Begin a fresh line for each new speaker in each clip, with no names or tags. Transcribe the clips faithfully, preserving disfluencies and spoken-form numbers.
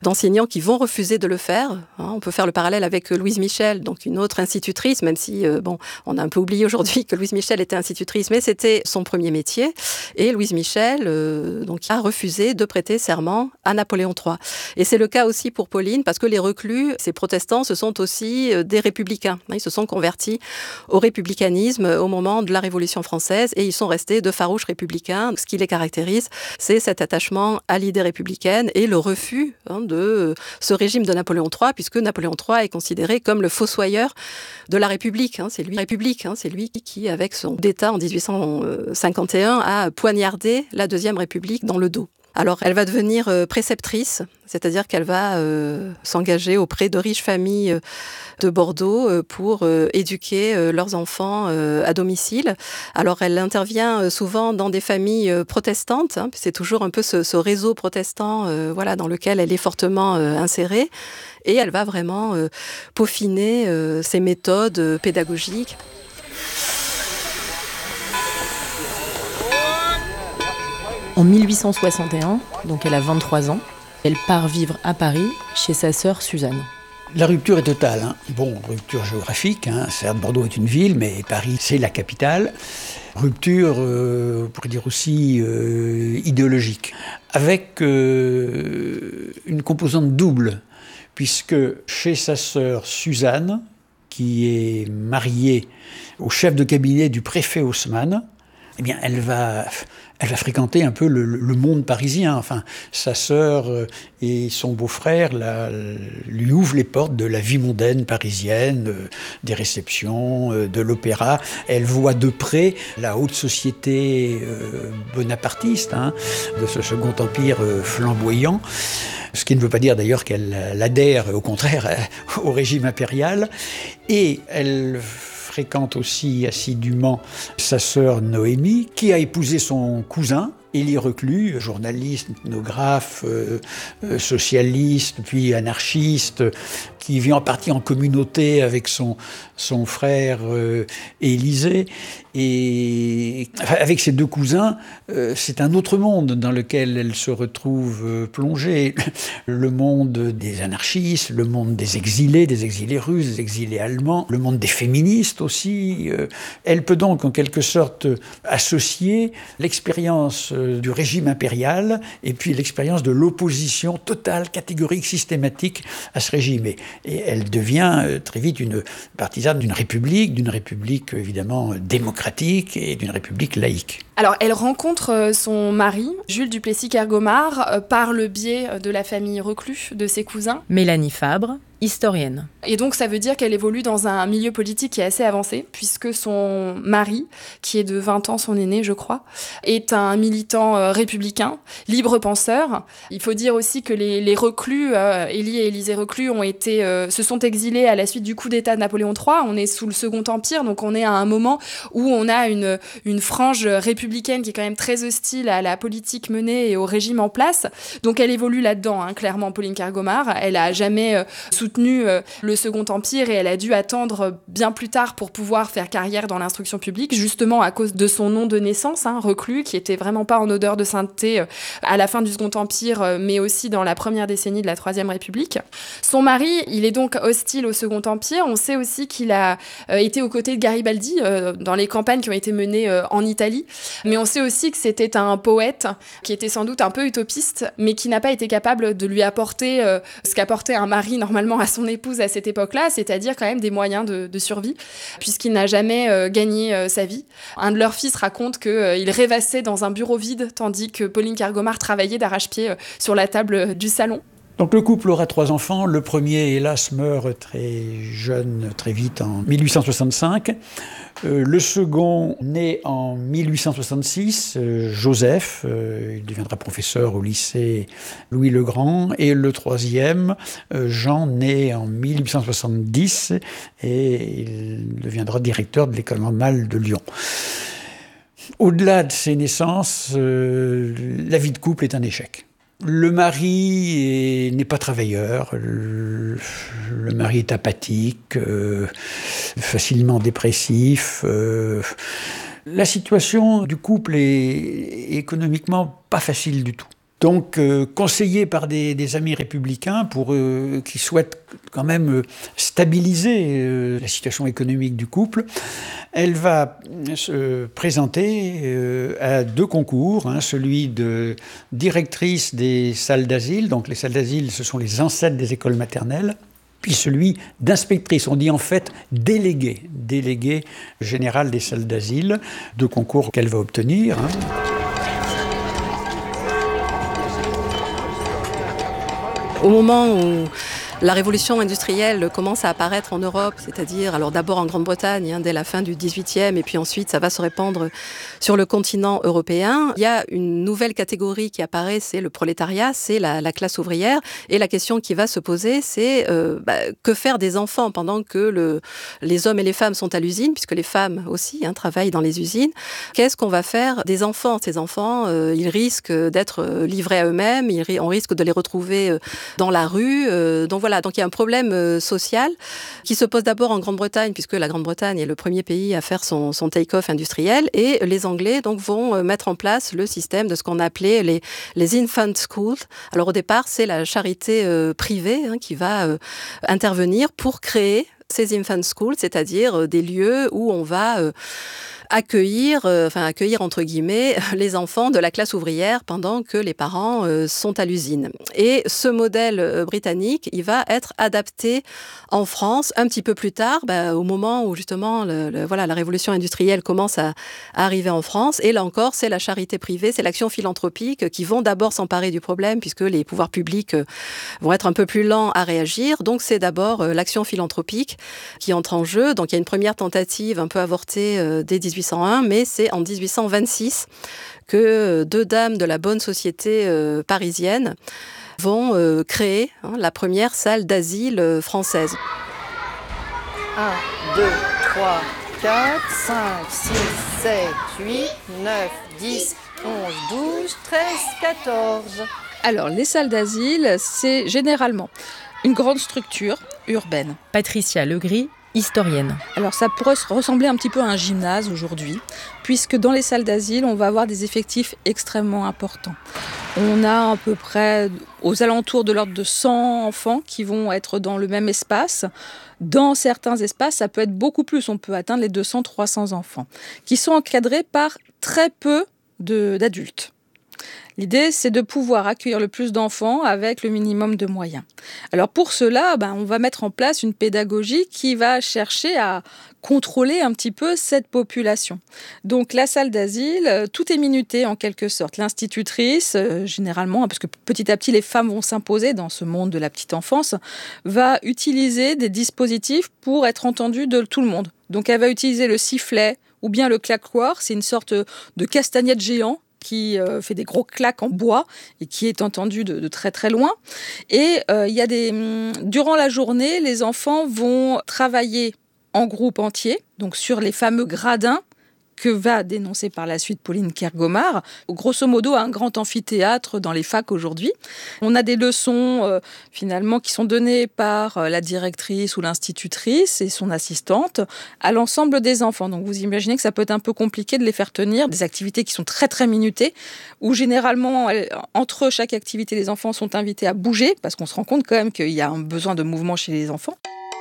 d'enseignants qui vont refuser de le faire. Hein, on peut faire le parallèle avec Louise Michel, donc une autre institutrice, même si, euh, bon, on a un peu oublié aujourd'hui que Louise Michel était institutrice, mais c'était son premier métier. Et Louise Michel euh, donc, a refusé de prêter serment à Napoléon trois. Et c'est le cas aussi pour Pauline, parce que les reclus, ces protestants, ce sont aussi des républicains. Ils se sont convertis au républicanisme au moment de la Révolution française et ils sont restés de farouches républicains. Ce qui les caractérise, c'est cet attachement à l'idée républicaine et le refus hein, de ce régime de Napoléon trois, puisque Napoléon trois est considéré comme le fossoyeur de la République. Hein, c'est lui, République, hein, c'est lui qui, avec son d'État en dix-huit cent cinquante et un, a poignardé la Deuxième République dans le dos. Alors, elle va devenir euh, préceptrice, c'est-à-dire qu'elle va euh, s'engager auprès de riches familles de Bordeaux euh, pour euh, éduquer euh, leurs enfants euh, à domicile. Alors, elle intervient euh, souvent dans des familles euh, protestantes. Hein, c'est toujours un peu ce, ce réseau protestant euh, voilà, dans lequel elle est fortement euh, insérée. Et elle va vraiment euh, peaufiner euh, ses méthodes euh, pédagogiques.
En mille huit cent soixante et un, donc elle a vingt-trois ans, elle part vivre à Paris chez sa sœur Suzanne.
La rupture est totale. Hein. Bon, rupture géographique, hein. Certes, Bordeaux est une ville, mais Paris, c'est la capitale. Rupture, euh, on pourrait dire aussi euh, idéologique, avec euh, une composante double, puisque chez sa sœur Suzanne, qui est mariée au chef de cabinet du préfet Haussmann, eh bien, elle va, elle va fréquenter un peu le, le monde parisien. Enfin, sa sœur et son beau-frère la, lui ouvrent les portes de la vie mondaine parisienne, des réceptions, de l'opéra. Elle voit de près la haute société euh, bonapartiste, hein, de ce Second Empire euh, flamboyant. Ce qui ne veut pas dire d'ailleurs qu'elle adhère, au contraire, au régime impérial. Et elle fréquente aussi assidûment sa sœur Noémie, qui a épousé son cousin, Élie Reclus, journaliste, ethnographe, euh, euh, socialiste, puis anarchiste, qui vit en partie en communauté avec son, son frère euh, Élisée. Et enfin, avec ses deux cousins, euh, c'est un autre monde dans lequel elle se retrouve euh, plongée. Le monde des anarchistes, le monde des exilés, des exilés russes, des exilés allemands, le monde des féministes aussi. Euh, elle peut donc en quelque sorte associer l'expérience euh, du régime impérial et puis l'expérience de l'opposition totale, catégorique, systématique à ce régime. Et, et elle devient euh, très vite une partisane d'une république, d'une république évidemment démocratique, et d'une république laïque.
Alors, elle rencontre son mari, Jules Duplessis-Kergomard, par le biais de la famille Reclus, de ses cousins.
Mélanie Fabre, historienne.
Et donc, ça veut dire qu'elle évolue dans un milieu politique qui est assez avancé, puisque son mari, qui est de vingt ans, son aîné, je crois, est un militant euh, républicain, libre penseur. Il faut dire aussi que les, les Reclus, euh, Élie et Élisée Reclus, ont été, euh, se sont exilés à la suite du coup d'État de Napoléon trois. On est sous le Second Empire, donc on est à un moment où on a une, une frange républicaine qui est quand même très hostile à la politique menée et au régime en place. Donc elle évolue là-dedans, hein, clairement, Pauline Kergomard. Elle a jamais euh, soutenu euh, le Second Empire et elle a dû attendre bien plus tard pour pouvoir faire carrière dans l'instruction publique, justement à cause de son nom de naissance, hein, Reclus, qui était vraiment pas en odeur de sainteté euh, à la fin du Second Empire, euh, mais aussi dans la première décennie de la Troisième République. Son mari, il est donc hostile au Second Empire. On sait aussi qu'il a euh, été aux côtés de Garibaldi euh, dans les campagnes qui ont été menées euh, en Italie. Mais on sait aussi que c'était un poète qui était sans doute un peu utopiste, mais qui n'a pas été capable de lui apporter euh, ce qu'apportait un mari normalement à son épouse à cette époque-là, c'est-à-dire quand même des moyens de, de survie, puisqu'il n'a jamais euh, gagné euh, sa vie. Un de leurs fils raconte qu'il euh, rêvassait dans un bureau vide, tandis que Pauline Kergomard travaillait d'arrache-pied euh, sur la table euh, du salon.
Donc le couple aura trois enfants. Le premier, hélas, meurt très jeune, très vite, en mille huit cent soixante-cinq. Euh, le second, né en mille huit cent soixante-six, euh, Joseph, euh, il deviendra professeur au lycée Louis-le-Grand. Et le troisième, euh, Jean, né en mille huit cent soixante-dix, et il deviendra directeur de l'école normale de Lyon. Au-delà de ces naissances, euh, la vie de couple est un échec. Le mari est, n'est pas travailleur, le, le mari est apathique, euh, facilement dépressif. Euh, la situation du couple est économiquement pas facile du tout. Donc, euh, conseillée par des, des amis républicains pour euh, qui souhaitent quand même euh, stabiliser euh, la situation économique du couple, elle va se présenter euh, à deux concours, hein, celui de directrice des salles d'asile. Donc, les salles d'asile, ce sont les ancêtres des écoles maternelles. Puis celui d'inspectrice, on dit en fait déléguée, déléguée générale des salles d'asile, deux concours qu'elle va obtenir. Hein.
Au moment où la révolution industrielle commence à apparaître en Europe, c'est-à-dire alors d'abord en Grande-Bretagne, hein, dès la fin du dix-huitième, et puis ensuite ça va se répandre sur le continent européen. Il y a une nouvelle catégorie qui apparaît, c'est le prolétariat, c'est la, la classe ouvrière. Et la question qui va se poser, c'est euh, bah, que faire des enfants pendant que le, les hommes et les femmes sont à l'usine, puisque les femmes aussi hein, travaillent dans les usines. Qu'est-ce qu'on va faire des enfants ? Ces enfants, euh, ils risquent d'être livrés à eux-mêmes, ils, on risque de les retrouver euh, dans la rue. Euh, donc voilà. Donc il y a un problème euh, social qui se pose d'abord en Grande-Bretagne, puisque la Grande-Bretagne est le premier pays à faire son, son take-off industriel, et les Anglais donc vont euh, mettre en place le système de ce qu'on appelait les, les infant schools. Alors au départ, c'est la charité euh, privée hein, qui va euh, intervenir pour créer ces infant schools, c'est-à-dire euh, des lieux où on va euh, accueillir, euh, enfin accueillir entre guillemets les enfants de la classe ouvrière pendant que les parents euh, sont à l'usine. Et ce modèle euh, britannique, il va être adapté en France un petit peu plus tard, bah, au moment où justement le, le, voilà, la révolution industrielle commence à, à arriver en France. Et là encore, c'est la charité privée, c'est l'action philanthropique qui vont d'abord s'emparer du problème puisque les pouvoirs publics euh, vont être un peu plus lents à réagir. Donc c'est d'abord euh, l'action philanthropique qui entre en jeu. Donc il y a une première tentative un peu avortée euh, dès dix-huit cent un, mais c'est en dix-huit cent vingt-six que deux dames de la bonne société euh, parisienne vont euh, créer hein, la première salle d'asile euh, française.
un, deux, trois, quatre, cinq, six, sept, huit, neuf, dix, onze, douze, treize, quatorze.
Alors, les salles d'asile, c'est généralement une grande structure urbaine.
Patricia Legris, historienne.
Alors ça pourrait ressembler un petit peu à un gymnase aujourd'hui, puisque dans les salles d'asile, on va avoir des effectifs extrêmement importants. On a à peu près aux alentours de l'ordre de cent enfants qui vont être dans le même espace. Dans certains espaces, ça peut être beaucoup plus, on peut atteindre les deux cents à trois cents enfants, qui sont encadrés par très peu de, d'adultes. L'idée, c'est de pouvoir accueillir le plus d'enfants avec le minimum de moyens. Alors pour cela, ben, on va mettre en place une pédagogie qui va chercher à contrôler un petit peu cette population. Donc la salle d'asile, tout est minuté en quelque sorte. L'institutrice, euh, généralement, parce que petit à petit les femmes vont s'imposer dans ce monde de la petite enfance, va utiliser des dispositifs pour être entendue de tout le monde. Donc elle va utiliser le sifflet ou bien le claquoir, c'est une sorte de castagnette géant qui euh, fait des gros claques en bois et qui est entendu de, de très très loin. Et euh, il y a des, durant la journée, les enfants vont travailler en groupe entier, donc sur les fameux gradins que va dénoncer par la suite Pauline Kergomar. Grosso modo, un grand amphithéâtre dans les facs aujourd'hui. On a des leçons euh, finalement qui sont données par euh, la directrice ou l'institutrice et son assistante à l'ensemble des enfants. Donc vous imaginez que ça peut être un peu compliqué de les faire tenir. Des activités qui sont très très minutées, où généralement, elles, entre chaque activité, les enfants sont invités à bouger, parce qu'on se rend compte quand même qu'il y a un besoin de mouvement chez les enfants.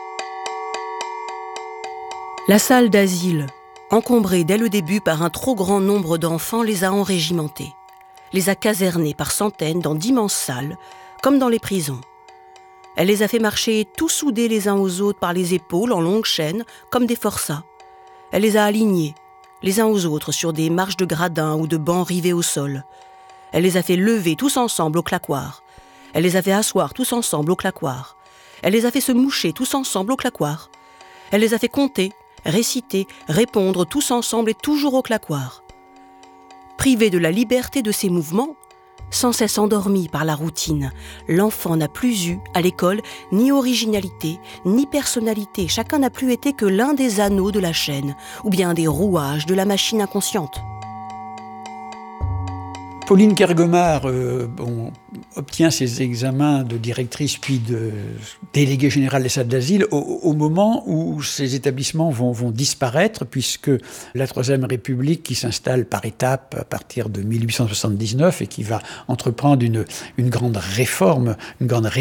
La salle d'asile, encombrée dès le début par un trop grand nombre d'enfants, les a enrégimentés, les a casernés par centaines dans d'immenses salles, comme dans les prisons. Elle les a fait marcher tous soudés les uns aux autres par les épaules en longues chaînes, comme des forçats. Elle les a alignés, les uns aux autres, sur des marches de gradins ou de bancs rivés au sol. Elle les a fait lever tous ensemble au claquoir. Elle les a fait asseoir tous ensemble au claquoir. Elle les a fait se moucher tous ensemble au claquoir. Elle les a fait compter, réciter, répondre tous ensemble et toujours au claquoir. Privé de la liberté de ses mouvements, sans cesse endormi par la routine, l'enfant n'a plus eu, à l'école, ni originalité, ni personnalité. Chacun n'a plus été que l'un des anneaux de la chaîne, ou bien des rouages de la machine inconsciente.
Pauline Kergomar euh, bon, obtient ses examens de directrice puis de déléguée générale des salles d'asile au, au moment où ces établissements vont, vont disparaître, puisque la Troisième République, qui s'installe par étapes à partir de mille huit cent soixante-dix-neuf et qui va entreprendre une, une grande réforme, une grande